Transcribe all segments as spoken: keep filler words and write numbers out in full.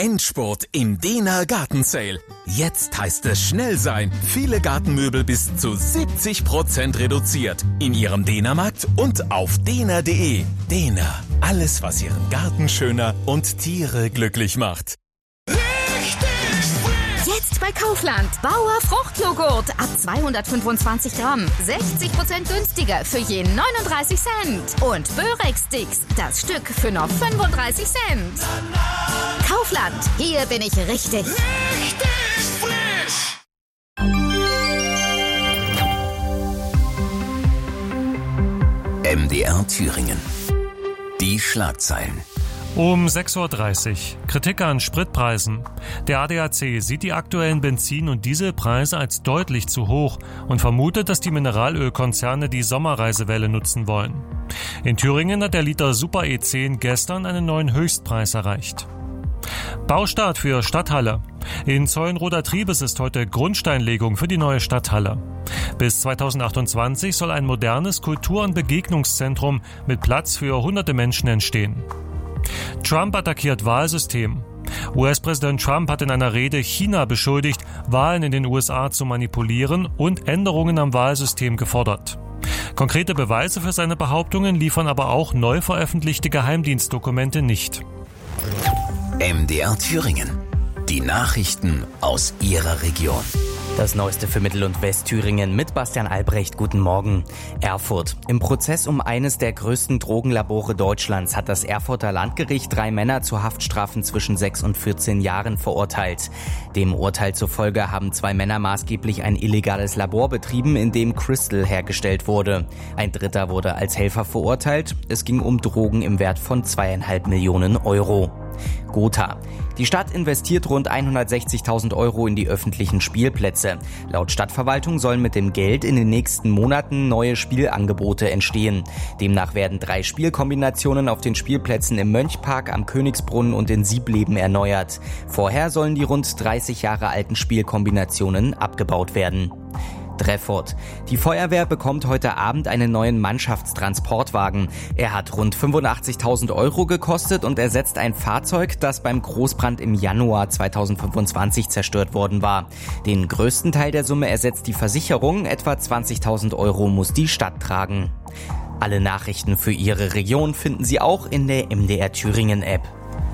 Endspurt im Dehner Garten Sale. Jetzt heißt es schnell sein. Viele Gartenmöbel bis zu siebzig Prozent reduziert. In Ihrem Dehnermarkt und auf dehner punkt de. Dehner. Alles, was Ihren Garten schöner und Tiere glücklich macht. Jetzt bei Kaufland. Bauer Fruchtjoghurt ab zweihundertfünfundzwanzig Gramm. sechzig Prozent günstiger für je neununddreißig Cent. Und Börek-Sticks, das Stück für nur fünfunddreißig Cent. Kaufland, hier bin ich richtig. Richtig frisch. M D R Thüringen. Die Schlagzeilen. Um sechs Uhr dreißig. Kritik an Spritpreisen. Der A D A C sieht die aktuellen Benzin- und Dieselpreise als deutlich zu hoch und vermutet, dass die Mineralölkonzerne die Sommerreisewelle nutzen wollen. In Thüringen hat der Liter Super E zehn gestern einen neuen Höchstpreis erreicht. Baustart für Stadthalle. In Zeulenroder Triebes ist heute Grundsteinlegung für die neue Stadthalle. Bis zweitausendachtundzwanzig soll ein modernes Kultur- und Begegnungszentrum mit Platz für hunderte Menschen entstehen. Trump attackiert Wahlsystem. U S-Präsident Trump hat in einer Rede China beschuldigt, Wahlen in den U S A zu manipulieren und Änderungen am Wahlsystem gefordert. Konkrete Beweise für seine Behauptungen liefern aber auch neu veröffentlichte Geheimdienstdokumente nicht. M D R Thüringen. Die Nachrichten aus Ihrer Region. Das Neueste für Mittel- und Westthüringen mit Bastian Albrecht. Guten Morgen. Erfurt. Im Prozess um eines der größten Drogenlabore Deutschlands hat das Erfurter Landgericht drei Männer zu Haftstrafen zwischen sechs und vierzehn Jahren verurteilt. Dem Urteil zufolge haben zwei Männer maßgeblich ein illegales Labor betrieben, in dem Crystal hergestellt wurde. Ein dritter wurde als Helfer verurteilt. Es ging um Drogen im Wert von zweieinhalb Millionen Euro. Gotha. Die Stadt investiert rund hundertsechzigtausend Euro in die öffentlichen Spielplätze. Laut Stadtverwaltung sollen mit dem Geld in den nächsten Monaten neue Spielangebote entstehen. Demnach werden drei Spielkombinationen auf den Spielplätzen im Mönchpark, am Königsbrunnen und in Siebleben erneuert. Vorher sollen die rund dreißig Jahre alten Spielkombinationen abgebaut werden. Treffort. Die Feuerwehr bekommt heute Abend einen neuen Mannschaftstransportwagen. Er hat rund fünfundachtzigtausend Euro gekostet und ersetzt ein Fahrzeug, das beim Großbrand im Januar zweitausendfünfundzwanzig zerstört worden war. Den größten Teil der Summe ersetzt die Versicherung, etwa zwanzigtausend Euro muss die Stadt tragen. Alle Nachrichten für Ihre Region finden Sie auch in der M D R Thüringen App.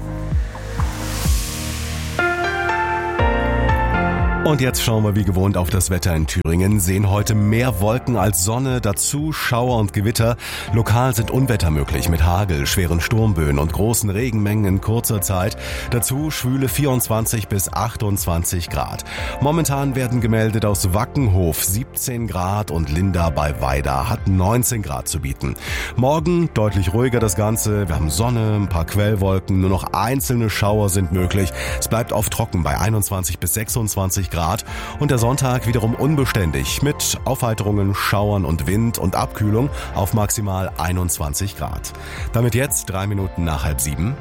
Und jetzt schauen wir wie gewohnt auf das Wetter in Thüringen, sehen heute mehr Wolken als Sonne, dazu Schauer und Gewitter. Lokal sind Unwetter möglich mit Hagel, schweren Sturmböen und großen Regenmengen in kurzer Zeit. Dazu schwüle vierundzwanzig bis achtundzwanzig Grad. Momentan werden gemeldet aus Wackenhof siebzehn Grad und Linda bei Weida hat neunzehn Grad zu bieten. Morgen deutlich ruhiger das Ganze. Wir haben Sonne, ein paar Quellwolken, nur noch einzelne Schauer sind möglich. Es bleibt oft trocken bei einundzwanzig bis sechsundzwanzig Grad und der Sonntag wiederum unbeständig mit Aufheiterungen, Schauern und Wind und Abkühlung auf maximal einundzwanzig Grad. Damit jetzt drei Minuten nach halb sieben.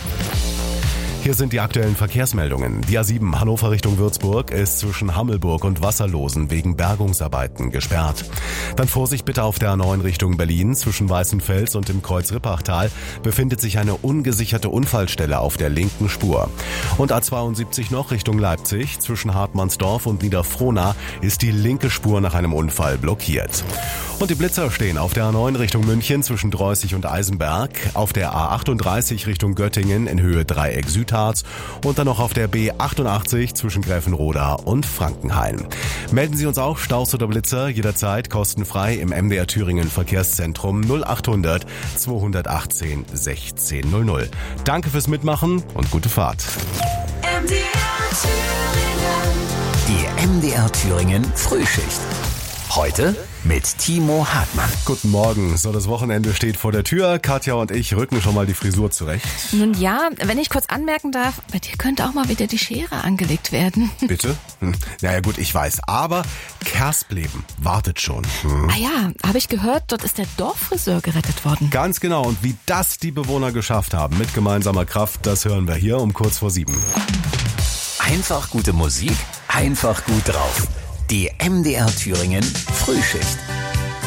Hier sind die aktuellen Verkehrsmeldungen. Die A sieben Hannover Richtung Würzburg ist zwischen Hammelburg und Wasserlosen wegen Bergungsarbeiten gesperrt. Dann Vorsicht bitte auf der A neun Richtung Berlin. Zwischen Weißenfels und dem Kreuz Rippachtal befindet sich eine ungesicherte Unfallstelle auf der linken Spur. Und A zweiundsiebzig noch Richtung Leipzig. Zwischen Hartmannsdorf und Niederfrohna ist die linke Spur nach einem Unfall blockiert. Und die Blitzer stehen auf der A neun Richtung München zwischen Dreußig und Eisenberg, auf der A achtunddreißig Richtung Göttingen in Höhe Dreieck Südharz und dann noch auf der B achtundachtzig zwischen Gräfenroda und Frankenhain. Melden Sie uns auch Staus oder Blitzer jederzeit kostenfrei im M D R Thüringen Verkehrszentrum null achthundert zweihundertachtzehn sechzehn null null. Danke fürs Mitmachen und gute Fahrt. M D R Thüringen. Die M D R Thüringen Frühschicht. Heute mit Timo Hartmann. Guten Morgen. So, das Wochenende steht vor der Tür. Katja und ich rücken schon mal die Frisur zurecht. Nun ja, wenn ich kurz anmerken darf, bei dir könnte auch mal wieder die Schere angelegt werden. Bitte? Hm. Naja gut, ich weiß. Aber Kerspleben wartet schon. Hm. Ah ja, habe ich gehört, dort ist der Dorffriseur gerettet worden. Ganz genau. Und wie das die Bewohner geschafft haben mit gemeinsamer Kraft, das hören wir hier um kurz vor sieben. Einfach gute Musik, einfach gut drauf. Die M D R Thüringen Frühschicht.